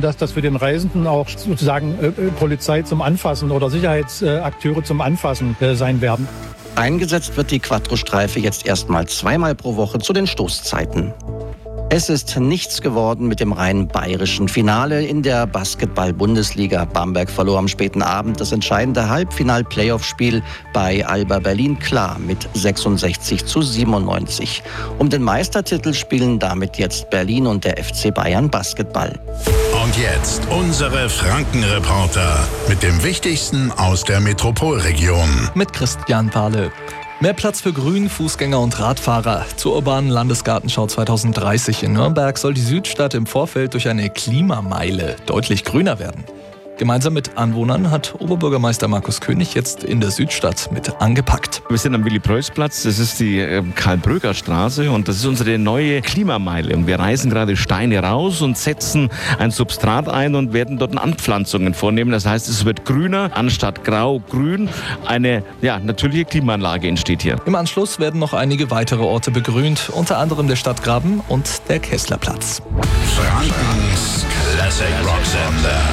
dass das für den Reisenden auch sozusagen Polizei zum Anfassen oder Sicherheitsakteure zum Anfassen sein werden. Eingesetzt wird die Quattro-Streife jetzt erstmal 2-mal pro Woche zu den Stoßzeiten. Es ist nichts geworden mit dem rein bayerischen Finale in der Basketball-Bundesliga. Bamberg verlor am späten Abend das entscheidende Halbfinal-Playoff-Spiel bei Alba Berlin klar mit 66:97. Um den Meistertitel spielen damit jetzt Berlin und der FC Bayern Basketball. Und jetzt unsere Franken-Reporter mit dem Wichtigsten aus der Metropolregion. Mit Christian Pahle. Mehr Platz für Grün, Fußgänger und Radfahrer. Zur urbanen Landesgartenschau 2030 in Nürnberg soll die Südstadt im Vorfeld durch eine Klimameile deutlich grüner werden. Gemeinsam mit Anwohnern hat Oberbürgermeister Markus König jetzt in der Südstadt mit angepackt. Wir sind am Willy-Preuß-Platz, das ist die Karl-Bröger-Straße und das ist unsere neue Klimameile. Und wir reißen gerade Steine raus und setzen ein Substrat ein und werden dort Anpflanzungen vornehmen. Das heißt, es wird grüner, anstatt grau-grün. Eine natürliche Klimaanlage entsteht hier. Im Anschluss werden noch einige weitere Orte begrünt, unter anderem der Stadtgraben und der Kesslerplatz. Frankens Classic Rock Sender.